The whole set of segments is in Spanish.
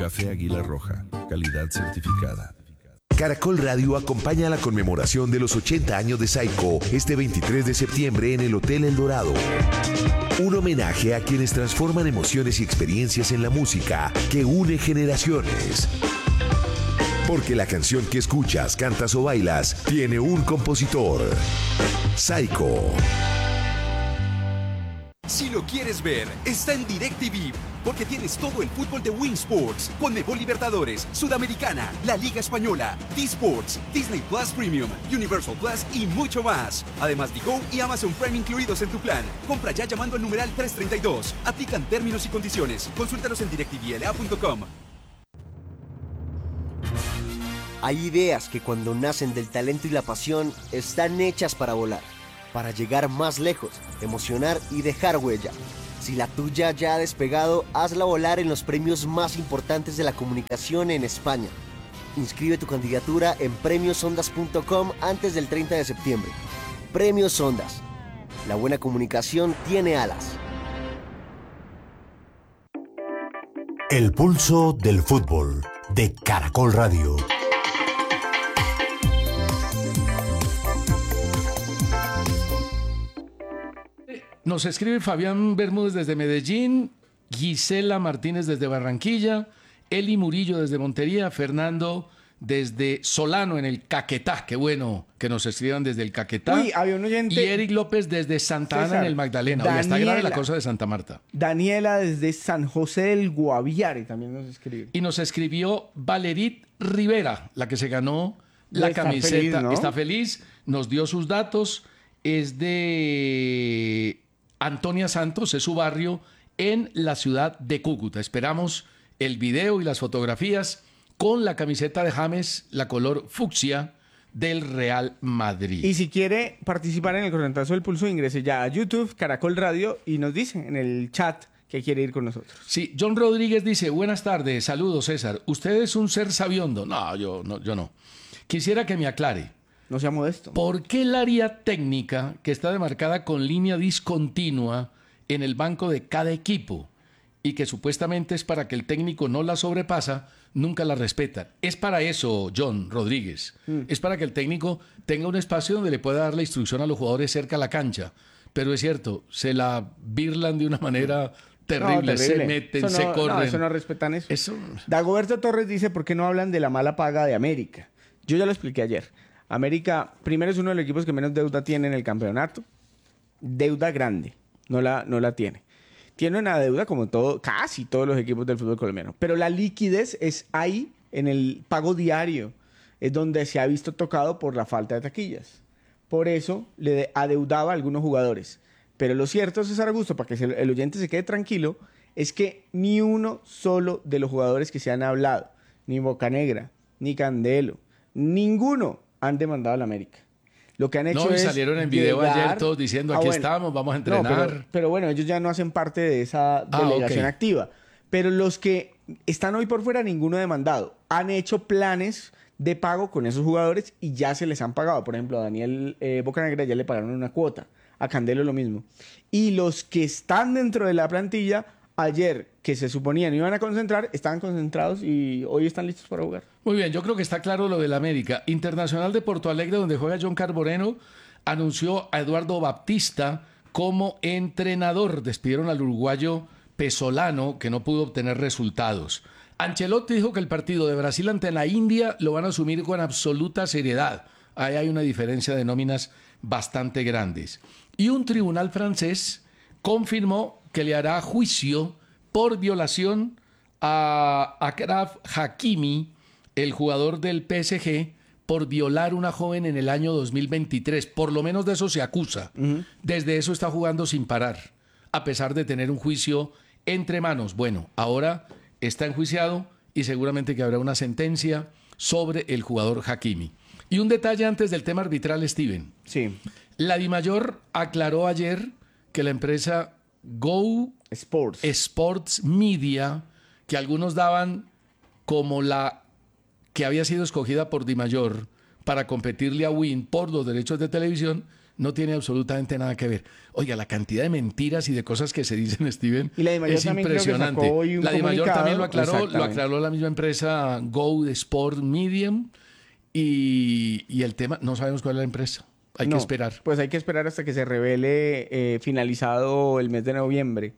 Café Águila Roja, calidad certificada. Caracol Radio acompaña la conmemoración de los 80 años de Saiko este 23 de septiembre en el Hotel El Dorado. Un homenaje a quienes transforman emociones y experiencias en la música que une generaciones. Porque la canción que escuchas, cantas o bailas tiene un compositor. Saiko. Si lo quieres ver, está en DirecTV, porque tienes todo el fútbol de Win Sports, Conmebol Libertadores, Sudamericana, la Liga Española, T-Sports, Disney Plus Premium, Universal Plus y mucho más. Además, Digo y Amazon Prime incluidos en tu plan. Compra ya llamando al numeral 332. Aplican términos y condiciones. Consúltalos en directvla.com. Hay ideas que cuando nacen del talento y la pasión están hechas para volar, para llegar más lejos, emocionar y dejar huella. Si la tuya ya ha despegado, hazla volar en los premios más importantes de la comunicación en España. Inscribe tu candidatura en premiosondas.com antes del 30 de septiembre. Premios Ondas. La buena comunicación tiene alas. El pulso del fútbol de Caracol Radio. Nos escribe Fabián Bermúdez desde Medellín, Gisela Martínez desde Barranquilla, Eli Murillo desde Montería, Fernando desde Solano en el Caquetá. Qué bueno que nos escriban desde el Caquetá. Uy, había un oyente. Y Eric López desde Santa Ana en el Magdalena. Oye, está grave la cosa de Santa Marta. Daniela desde San José del Guaviare también nos escribe. Y nos escribió Valerit Rivera, la que se ganó la camiseta. Feliz, ¿no? Está feliz, nos dio sus datos. Es de Antonia Santos, es su barrio, en la ciudad de Cúcuta. Esperamos el video y las fotografías con la camiseta de James, la color fucsia del Real Madrid. Y si quiere participar en el correntazo del pulso, ingrese ya a YouTube, Caracol Radio, y nos dice en el chat que quiere ir con nosotros. Sí, John Rodríguez dice, buenas tardes, saludos César. ¿Usted es un ser sabiondo? No, yo no. Quisiera que me aclare. No sea modesto. ¿Por qué el área técnica, que está demarcada con línea discontinua en el banco de cada equipo y que supuestamente es para que el técnico no la sobrepasa, nunca la respeta? Es para eso, John Rodríguez. Es para que el técnico tenga un espacio donde le pueda dar la instrucción a los jugadores cerca a la cancha. Pero es cierto, se la birlan de una manera terrible. Se meten, se corren. No, eso no respetan eso. Dagoberto Torres dice, ¿por qué no hablan de la mala paga de América? Yo ya lo expliqué ayer. América, primero, es uno de los equipos que menos deuda tiene en el campeonato. Deuda grande, no la tiene. Tiene una deuda como casi todos los equipos del fútbol colombiano. Pero la liquidez es ahí, en el pago diario. Es donde se ha visto tocado por la falta de taquillas. Por eso le adeudaba a algunos jugadores. Pero lo cierto, César Augusto, para que el oyente se quede tranquilo, es que ni uno solo de los jugadores que se han hablado, ni Bocanegra, ni Candelo, ninguno han demandado a la América. Lo que han hecho es salieron en video ayer todos diciendo aquí estamos, vamos a entrenar. No, pero bueno, ellos ya no hacen parte de esa delegación activa. Pero los que están hoy por fuera, ninguno ha demandado. Han hecho planes de pago con esos jugadores y ya se les han pagado. Por ejemplo, a Daniel Bocanegra ya le pagaron una cuota. A Candelo lo mismo. Y los que están dentro de la plantilla, ayer, que se suponían iban a concentrar, estaban concentrados y hoy están listos para jugar. Muy bien, yo creo que está claro lo del América. Internacional de Porto Alegre, donde juega John Carboreno, anunció a Eduardo Baptista como entrenador. Despidieron al uruguayo Pesolano, que no pudo obtener resultados. Ancelotti dijo que el partido de Brasil ante la India lo van a asumir con absoluta seriedad. Ahí hay una diferencia de nóminas bastante grandes. Y un tribunal francés confirmó que le hará juicio por violación a Achraf Hakimi, el jugador del PSG, por violar a una joven en el año 2023. Por lo menos de eso se acusa. Desde eso está jugando sin parar, a pesar de tener un juicio entre manos. Bueno, ahora está enjuiciado y seguramente que habrá una sentencia sobre el jugador Hakimi. Y un detalle antes del tema arbitral, Steven. Sí. La DIMAYOR aclaró ayer que la empresa Go Sports Media, que algunos daban como la que había sido escogida por DIMAYOR para competirle a Win por los derechos de televisión, no tiene absolutamente nada que ver. Oiga, la cantidad de mentiras y de cosas que se dicen, Steven, Y la DIMAYOR es también creo que impresionante. sacó hoy un La DIMAYOR comunicado. también lo Exactamente. aclaró la misma empresa Go de Sport Medium, y el tema, no sabemos cuál es la empresa. Hay que No, esperar. Pues hay que esperar hasta que se revele finalizado el mes de noviembre.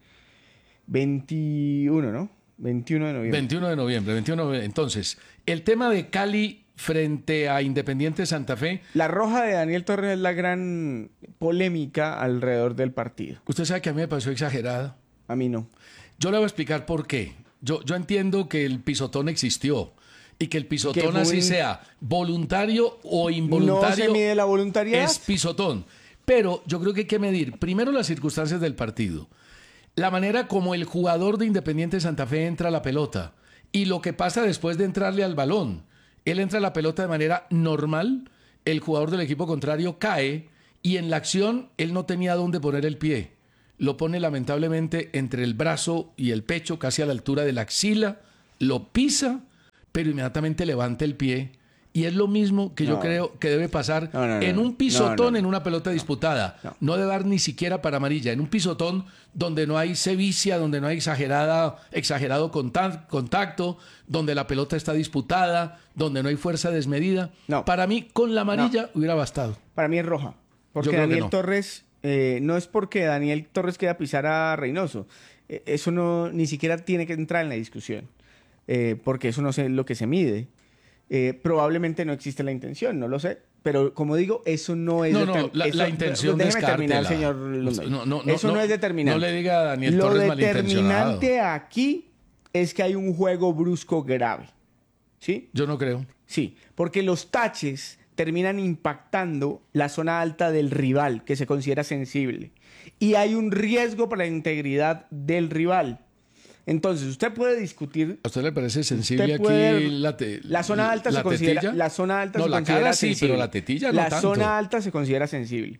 21, ¿no? 21 de noviembre. 21 de noviembre. Entonces, el tema de Cali frente a Independiente Santa Fe. La roja de Daniel Torres es la gran polémica alrededor del partido. Usted sabe que a mí me pareció exagerada. A mí no. Yo le voy a explicar por qué. Yo entiendo que el pisotón existió y que el pisotón, fue así un- sea voluntario o involuntario, No se mide la voluntariedad. es pisotón. Pero yo creo que hay que medir primero las circunstancias del partido, la manera como el jugador de Independiente Santa Fe entra a la pelota y lo que pasa después de entrarle al balón. Él entra a la pelota de manera normal, el jugador del equipo contrario cae y en la acción él no tenía dónde poner el pie. Lo pone lamentablemente entre el brazo y el pecho, casi a la altura de la axila, lo pisa, pero inmediatamente levanta el pie. Y es lo mismo que yo No. creo que debe pasar No, en no. un pisotón, No. en una pelota disputada. No. No debe dar ni siquiera para amarilla. En un pisotón donde no hay sevicia, donde no hay exagerado contacto, donde la pelota está disputada, donde no hay fuerza desmedida. No. Para mí, con la amarilla hubiera bastado. Para mí es roja. Porque Yo creo que Daniel no. Torres, no es porque Daniel Torres quiera pisar a Reynoso. Eso no ni siquiera tiene que entrar en la discusión. Porque eso no es lo que se mide. Probablemente no existe la intención, no lo sé. Pero como digo, eso no es... No, la intención Déjeme terminar, descártela. señor Lundoy. No, eso no es determinante. No le diga a Daniel Lo Torres malintencionado. determinante aquí es que hay un juego brusco grave. ¿Sí? Yo no creo. Sí, porque los taches terminan impactando la zona alta del rival, que se considera sensible. Y hay un riesgo para la integridad del rival. Entonces, usted puede discutir... ¿A usted le parece sensible Usted aquí puede- la zona alta se considera... tetilla? La zona alta No, se la considera cara sí, sensible. pero la tetilla no La tanto. zona alta se considera sensible.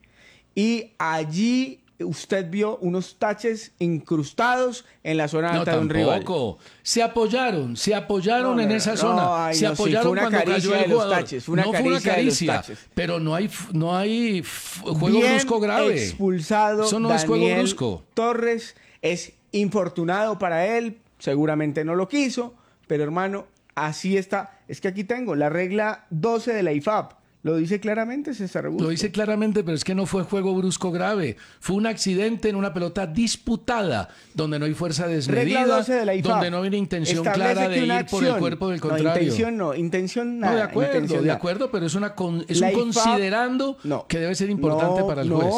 Y allí usted vio unos taches incrustados en la zona No, alta de un rival. tampoco. Se apoyaron No, en no, esa no, zona. ay, Se no, sí, apoyaron fue una cuando caricia cayó el de los jugador. taches, fue una no fue una caricia de los caricia, taches. pero no hay juego Bien brusco grave. expulsado. Eso no es juego Daniel brusco. Torres es infortunado para él. Seguramente no lo quiso. Pero hermano, así está. Es que aquí tengo la regla 12 de la IFAB. Lo dice claramente César Augusto. Lo dice claramente, pero es que no fue juego brusco grave. Fue un accidente en una pelota disputada, donde no hay fuerza Regla desmedida, 12 de la IFAB. donde no hay una intención Establece clara de que una ir por el acción- cuerpo del No, contrario. intención No, nada. de acuerdo, intención de nada. acuerdo, pero es La un IFAB considerando no. que debe ser importante para el juez.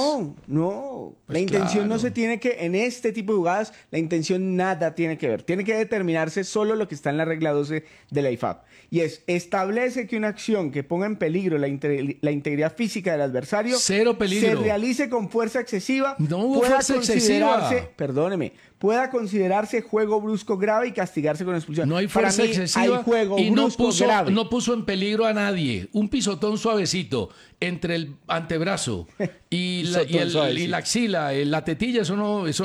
No. Pues La intención claro. no se tiene que, en este tipo de jugadas, la intención nada tiene que ver. Tiene que determinarse solo lo que está en la regla 12 de la IFAB. Y es, establece que una acción que ponga en peligro la integridad física del adversario Cero peligro. se realice con fuerza excesiva. No hubo pueda fuerza considerarse- excesiva. Perdóneme, pueda considerarse juego brusco grave y castigarse con expulsión. No hay Para fuerza mí, excesiva hay juego y no brusco grave. puso en peligro a nadie. Un pisotón suavecito entre el antebrazo y Pisotón suavecito. la axila, la tetilla, eso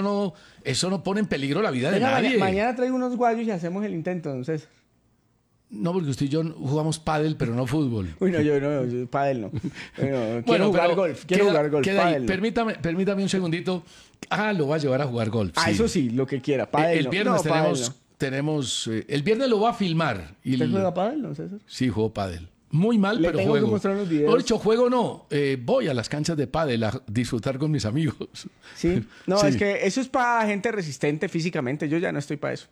no pone en peligro la vida de Venga, nadie. mañana traigo unos guayos y hacemos el intento, entonces. No, porque usted y yo jugamos pádel, pero no fútbol. Uy, no, yo pádel no. Quiero jugar pero golf, queda ahí. pádel no. Permítame un segundito. Lo va a llevar a jugar golf. Ah, sí. eso sí, lo que quiera, pádel El no. viernes No, pádel no. tenemos el viernes lo va a filmar. Y ¿Usted juega pádel, no, César? Sí, juego pádel. Muy mal, Le pero tengo que juego. mostrar unos videos. Mejor dicho, juego no. Voy a las canchas de pádel a disfrutar con mis amigos. Sí. No, Sí. es que eso es para gente resistente físicamente. Yo ya no estoy para eso.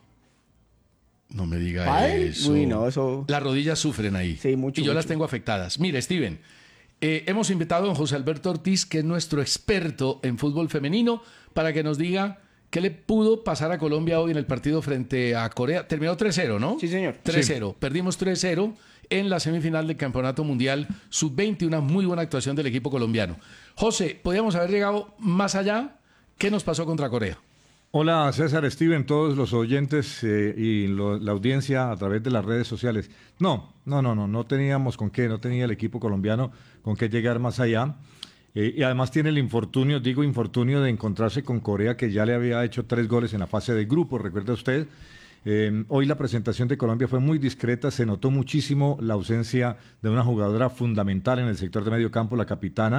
No me diga ¿Pádel? eso. Uy, no, eso... Las rodillas sufren ahí. Sí, mucho, Y yo las mucho. tengo afectadas. Mire, Steven, hemos invitado a don José Alberto Ortiz, que es nuestro experto en fútbol femenino, para que nos diga qué le pudo pasar a Colombia hoy en el partido frente a Corea. Terminó 3-0, ¿no? Sí, señor. 3-0. Perdimos 3-0 en la semifinal del Campeonato Mundial Sub-20. Una muy buena actuación del equipo colombiano. José, ¿podríamos haber llegado más allá? ¿Qué nos pasó contra Corea? Hola César, Steven, todos los oyentes la audiencia a través de las redes sociales. No teníamos con qué, no tenía el equipo colombiano con qué llegar más allá. Y además tiene el infortunio de encontrarse con Corea, que ya le había hecho 3 goles en la fase de grupo, ¿recuerda usted? Hoy la presentación de Colombia fue muy discreta, se notó muchísimo la ausencia de una jugadora fundamental en el sector de medio campo, la capitana.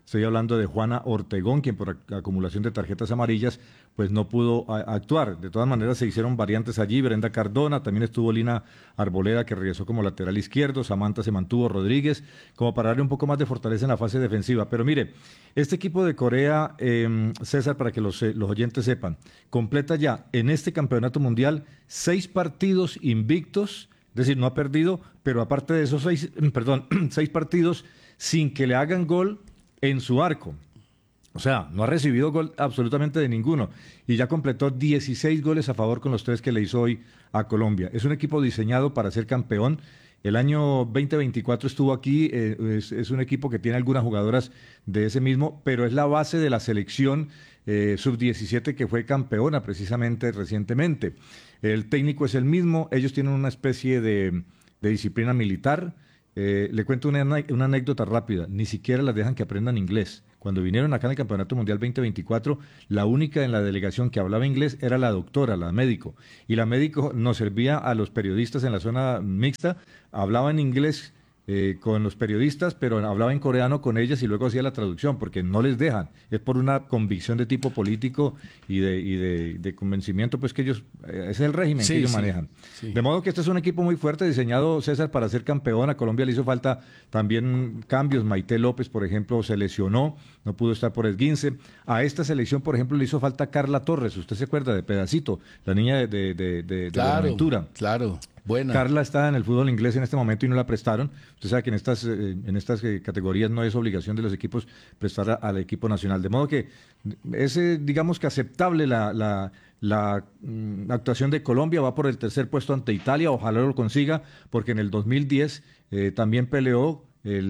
Estoy hablando de Juana Ortegón, quien por acumulación de tarjetas amarillas pues no pudo actuar. De todas maneras se hicieron variantes allí. Brenda Cardona, también estuvo Lina Arboleda, que regresó como lateral izquierdo. Samantha se mantuvo, Rodríguez, como para darle un poco más de fortaleza en la fase defensiva. Pero mire, este equipo de Corea, César, para que los oyentes sepan, completa ya en este campeonato mundial 6 partidos invictos, es decir, no ha perdido, pero aparte de esos 6 partidos sin que le hagan gol en su arco. O sea, no ha recibido gol absolutamente de ninguno. Y ya completó 16 goles a favor con los 3 que le hizo hoy a Colombia. Es un equipo diseñado para ser campeón. El año 2024 estuvo aquí. Es un equipo que tiene algunas jugadoras de ese mismo, pero es la base de la selección sub-17 que fue campeona precisamente recientemente. El técnico es el mismo. Ellos tienen una especie de disciplina militar. Le cuento una anécdota rápida. Ni siquiera las dejan que aprendan inglés. Cuando vinieron acá en el Campeonato Mundial 2024, la única en la delegación que hablaba inglés era la doctora, la médico. Y la médico nos servía a los periodistas en la zona mixta, hablaba en inglés con los periodistas, pero hablaba en coreano con ellas y luego hacía la traducción, porque no les dejan. Es por una convicción de tipo político y de convencimiento, pues que ellos, ese es el régimen que ellos manejan. Sí. De modo que este es un equipo muy fuerte, diseñado, César, para ser campeón. A Colombia le hizo falta también cambios. Maite López, por ejemplo, se lesionó, no pudo estar por esguince. A esta selección, por ejemplo, le hizo falta Carla Torres, usted se acuerda, de Pedacito, la niña de Buenaventura. Claro. Buena. Carla está en el fútbol inglés en este momento y no la prestaron. Usted sabe que en estas categorías no es obligación de los equipos prestar al equipo nacional. De modo que es, digamos que aceptable la actuación de Colombia. Va por el 3er puesto ante Italia. Ojalá lo consiga, porque en el 2010 también peleó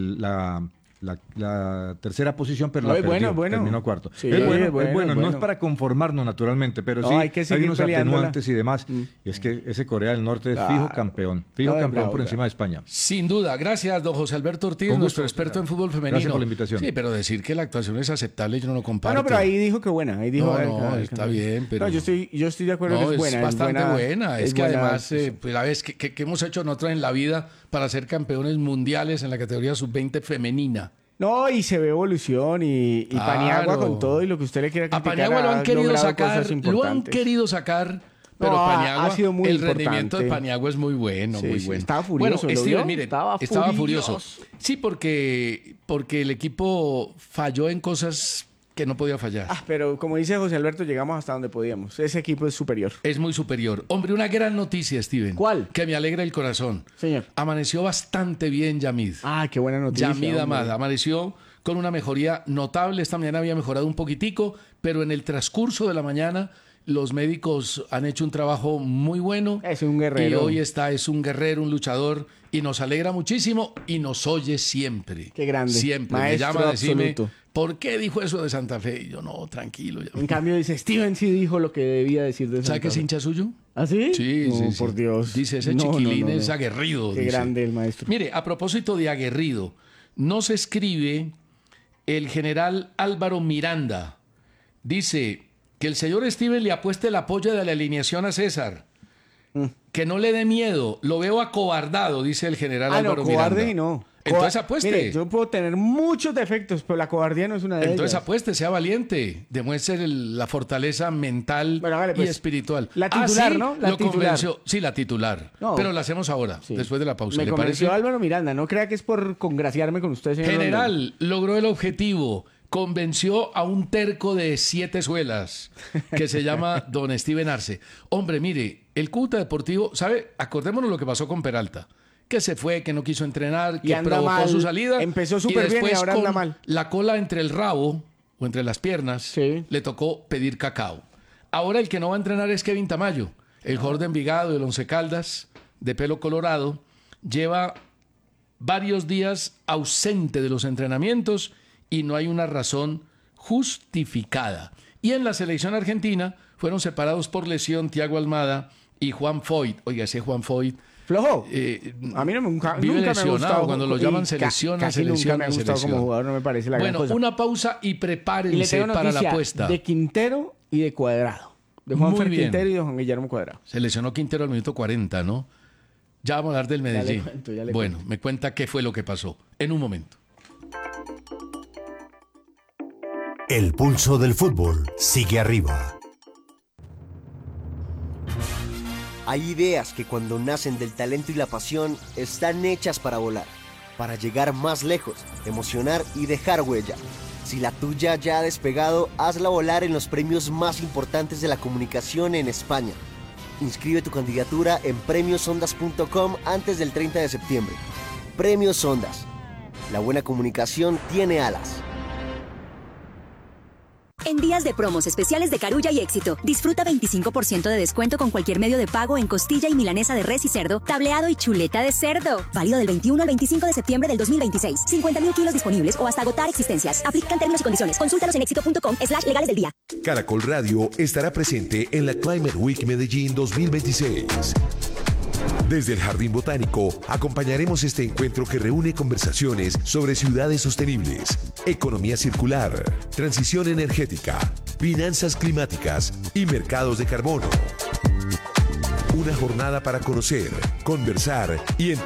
la tercera posición, pero la perdió, terminó cuarto. Sí, es bueno, no es para conformarnos naturalmente, pero sí hay unos atenuantes y demás. Es que ese Corea del Norte es fijo campeón por encima de España. Sin duda. Gracias, don José Alberto Ortiz, nuestro experto en fútbol femenino. Gracias por la invitación. Sí, pero decir que la actuación es aceptable yo no lo comparto. No, pero ahí dijo que buena. Ahí dijo, está bien, pero... No, yo estoy de acuerdo que es buena. Es bastante buena. Es que buena, además, pues, la vez que hemos hecho nosotros en la vida para ser campeones mundiales en la categoría sub-20 femenina. No, y se ve evolución y claro. Paniagua con todo y lo que usted le quiera criticar. A Paniagua lo han querido sacar, pero Paniagua, ha sido muy rendimiento de Paniagua es muy bueno, muy bueno. Estaba furioso. Bueno, Steven, mire, estaba furioso. Sí, porque el equipo falló en cosas que no podía fallar. Pero como dice José Alberto, llegamos hasta donde podíamos. Ese equipo es superior. Es muy superior. Hombre, una gran noticia, Steven. ¿Cuál? Que me alegra el corazón. Señor. Amaneció bastante bien Yamid. Qué buena noticia. Yamid Amad amaneció con una mejoría notable. Esta mañana había mejorado un poquitico, pero en el transcurso de la mañana los médicos han hecho un trabajo muy bueno. Es un guerrero. Y hoy es un guerrero, un luchador, y nos alegra muchísimo y nos oye siempre. Qué grande. Siempre. Maestro me llama a decirme, absoluto. ¿Por qué dijo eso de Santa Fe? Y yo, no, tranquilo. En cambio dice, Steven sí dijo lo que debía decir de Santa Fe. ¿Sabe que es hincha suyo? ¿Ah, sí? Sí, no, por Dios. Dice, ese chiquilín es aguerrido. Qué grande el maestro. Mire, a propósito de aguerrido, nos escribe el general Álvaro Miranda. Dice que el señor Steven le apueste el apoyo de la alineación a César. Que no le dé miedo. Lo veo acobardado, dice el general Álvaro Miranda. Cobarde no. Entonces apueste. Mire, yo puedo tener muchos defectos, pero la cobardía no es una de ellas. Entonces apueste, sea valiente. Demuestre la fortaleza mental y espiritual. La titular, ¿sí? ¿no? La lo titular. Convenció. Sí, la titular. No. Pero la hacemos ahora, después de la pausa. Me convenció Álvaro Miranda. No crea que es por congraciarme con usted, señor. General, logró el objetivo. Convenció a un terco de 7 suelas que se llama don Steven Arce. Hombre, mire, el Cúcuta Deportivo, ¿sabe? Acordémonos lo que pasó con Peralta. Que se fue, que no quiso entrenar, que provocó su salida. Empezó súper bien y ahora anda mal. La cola entre el rabo o entre las piernas, le tocó pedir cacao. Ahora el que no va a entrenar es Kevin Tamayo, el jugador de Envigado, del Once Caldas, de pelo colorado. Lleva varios días ausente de los entrenamientos y no hay una razón justificada. Y en la selección argentina fueron separados por lesión Thiago Almada y Juan Foyt. Oiga, ese Juan Foyt... Flojo. A mí nunca me ha gustado. Cuando lo llaman selecciona. Nunca me ha gustado como jugador, no me parece la gran cosa. Una pausa y prepárense para la apuesta. De Quintero y de Cuadrado. De Juan Quintero y de Juan Guillermo Cuadrado. Se lesionó Quintero al minuto 40, ¿no? Ya vamos a hablar del Medellín. Ya le cuento. Me cuenta qué fue lo que pasó en un momento. El pulso del fútbol sigue arriba. Hay ideas que cuando nacen del talento y la pasión están hechas para volar, para llegar más lejos, emocionar y dejar huella. Si la tuya ya ha despegado, hazla volar en los premios más importantes de la comunicación en España. Inscribe tu candidatura en premiosondas.com antes del 30 de septiembre. Premios Ondas. La buena comunicación tiene alas. En días de promos especiales de Carulla y Éxito, disfruta 25% de descuento con cualquier medio de pago en costilla y milanesa de res y cerdo, tableado y chuleta de cerdo. Válido del 21 al 25 de septiembre del 2026. 50.000 kilos disponibles o hasta agotar existencias. Aplican términos y condiciones. Consúltalos en éxito.com/legales del día. Caracol Radio estará presente en la Climate Week Medellín 2026. Desde el Jardín Botánico acompañaremos este encuentro que reúne conversaciones sobre ciudades sostenibles, economía circular, transición energética, finanzas climáticas y mercados de carbono. Una jornada para conocer, conversar y entender